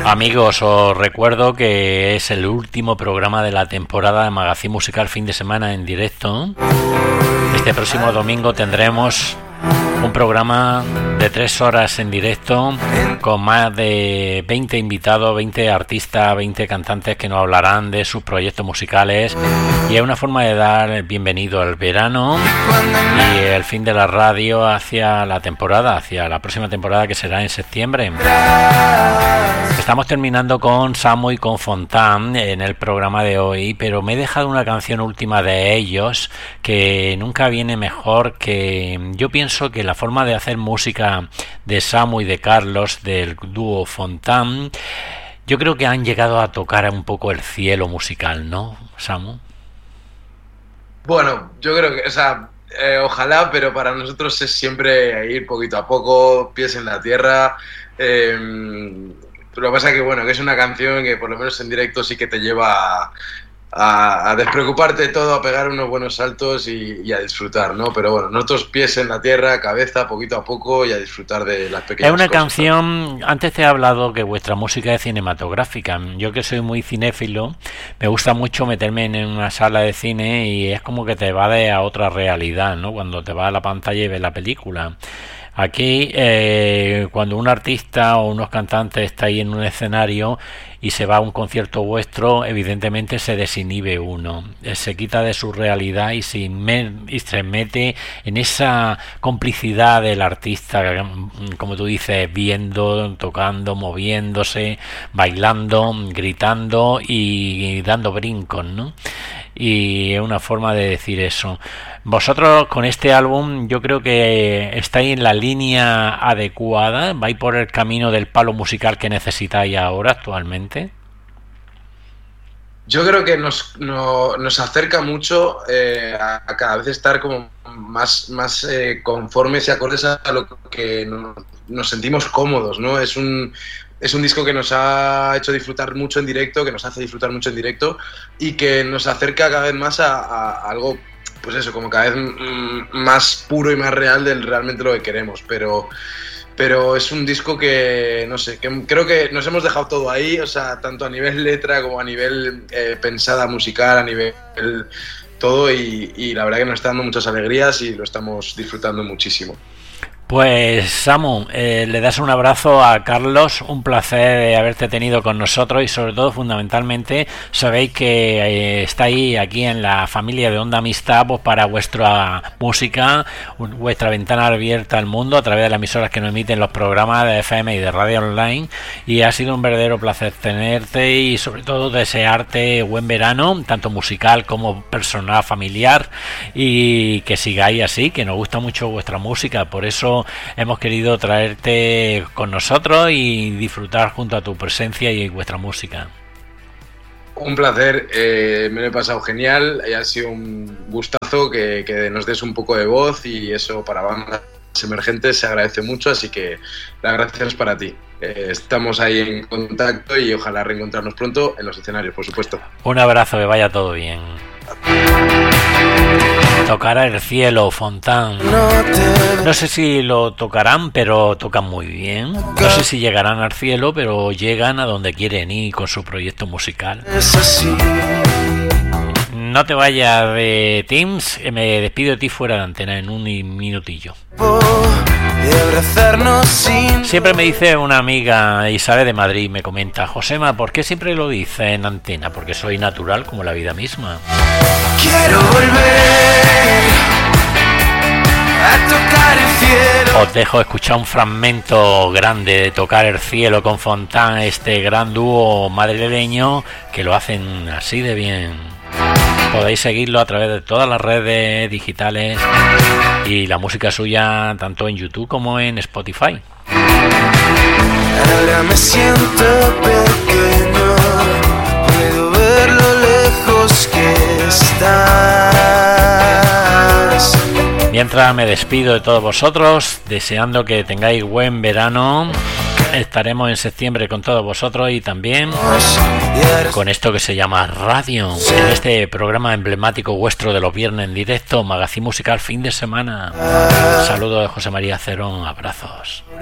Amigos, os recuerdo que es el último programa de la temporada de Magazine Musical Fin de Semana en directo. Este próximo domingo tendremos un programa de 3 horas en directo con más de 20 invitados, 20 artistas, 20 cantantes que nos hablarán de sus proyectos musicales, y es una forma de dar bienvenido al verano y el fin de la radio hacia la temporada, hacia la próxima temporada, que será en septiembre. Estamos terminando con Samu y con Fontán en el programa de hoy, pero me he dejado una canción última de ellos que nunca viene mejor, que yo pienso que la forma de hacer música de Samu y de Carlos, del dúo Fontán, yo creo que han llegado a tocar un poco el cielo musical, ¿no, Samu? Bueno, yo creo que, ojalá, pero para nosotros es siempre ir poquito a poco, pies en la tierra. Lo que pasa es que, bueno, que es una canción que por lo menos en directo sí que te lleva a despreocuparte de todo, a pegar unos buenos saltos y a disfrutar, ¿no? Pero bueno, nosotros pies en la tierra, cabeza, poquito a poco, y a disfrutar de las pequeñas cosas. Es una canción, ¿no? Antes te he hablado que vuestra música es cinematográfica. Yo, que soy muy cinéfilo, me gusta mucho meterme en una sala de cine y es como que te evade a otra realidad, ¿no? Cuando te vas a la pantalla y ves la película. Aquí, cuando un artista o unos cantantes está ahí en un escenario y se va a un concierto vuestro, evidentemente se desinhibe uno, se quita de su realidad y se mete en esa complicidad del artista, como tú dices, viendo, tocando, moviéndose, bailando, gritando y dando brincos, ¿no? Y es una forma de decir eso. Vosotros con este álbum yo creo que estáis en la línea adecuada, vais por el camino del palo musical que necesitáis ahora actualmente. Yo creo que nos acerca mucho a cada vez estar como más conformes y acordes a lo que nos sentimos cómodos, ¿no? Es un disco que nos ha hecho disfrutar mucho en directo, que nos hace disfrutar mucho en directo y que nos acerca cada vez más a algo, pues eso, como cada vez más puro y más real de realmente lo que queremos. Pero es un disco que, no sé, que creo que nos hemos dejado todo ahí, o sea, tanto a nivel letra como a nivel pensada musical, a nivel todo, y la verdad que nos está dando muchas alegrías y lo estamos disfrutando muchísimo. Pues Samu, le das un abrazo a Carlos, un placer de haberte tenido con nosotros y sobre todo, fundamentalmente, sabéis que estáis aquí en la familia de Onda Amistad, pues para vuestra música, vuestra ventana abierta al mundo a través de las emisoras que nos emiten los programas de FM y de radio online, y ha sido un verdadero placer tenerte y sobre todo desearte buen verano, tanto musical como personal, familiar, y que sigáis así, que nos gusta mucho vuestra música, por eso hemos querido traerte con nosotros y disfrutar junto a tu presencia y vuestra música. Un placer, me lo he pasado genial, ha sido un gustazo que nos des un poco de voz, y eso para bandas emergentes se agradece mucho, así que las gracias para ti. Estamos ahí en contacto y ojalá reencontrarnos pronto en los escenarios, por supuesto. Un abrazo, que vaya todo bien. Tocará el cielo, Fontán. No sé si lo tocarán, pero tocan muy bien. No sé si llegarán al cielo, pero llegan a donde quieren ir con su proyecto musical. No te vayas de Teams, me despido de ti fuera de antena en un minutillo. Siempre me dice una amiga, Isabel de Madrid, me comenta: Josema, ¿por qué siempre lo dice en antena? Porque soy natural como la vida misma. Quiero volver a tocar el cielo. Os dejo escuchar un fragmento grande de Tocar el cielo con Fontán, este gran dúo madrileño que lo hacen así de bien. Podéis seguirlo a través de todas las redes digitales y la música suya tanto en YouTube como en Spotify. Ahora me siento pequeño, puedo ver lo lejos que estás. Mientras me despido de todos vosotros, deseando que tengáis buen verano. Estaremos en septiembre con todos vosotros y también con esto que se llama radio, en este programa emblemático vuestro de los viernes en directo, Magazine Musical Fin de Semana. Saludos de José María Cerón, abrazos.